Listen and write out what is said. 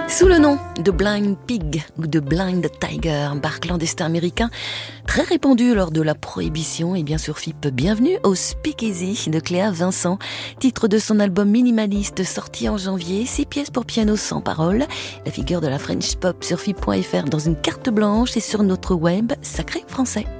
Sous le nom de Blind Pig ou de Blind Tiger, bar clandestin américain très répandu lors de la Prohibition, et bien sûr FIP, bienvenue au Speakeasy de Cléa Vincent, titre de son album minimaliste sorti en janvier, 6 pièces pour piano sans parole, la figure de la French Pop sur FIP.fr dans une carte blanche et sur notre web Sacré Français.